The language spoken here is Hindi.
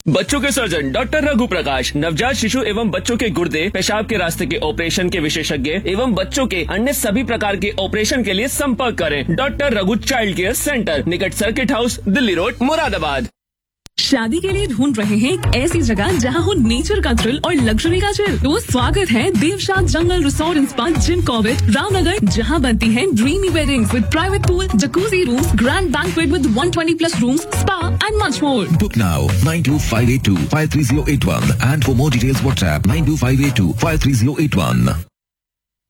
बच्चों के सर्जन डॉक्टर रघु प्रकाश, नवजात शिशु एवं बच्चों के गुर्दे, पेशाब के रास्ते के ऑपरेशन के विशेषज्ञ एवं बच्चों के अन्य सभी प्रकार के ऑपरेशन के लिए संपर्क करें। Doctor Raghu child care centre, निकट circuit house, Delhi road, Moradabad. शादी के लिए ढूंढ रहे हैं एक ऐसी जगह जहां हो नेचर का थ्रिल और लग्जरी का चिल? तो स्वागत है देवशाद जंगल resort and spa, Jim Corbett, Ramnagar, जहां बनती हैं dreamy weddings with private pool, jacuzzi rooms, grand banquet with 120+ rooms, spa and much more. Book now 92582 53081 and for more details WhatsApp 92582 53081.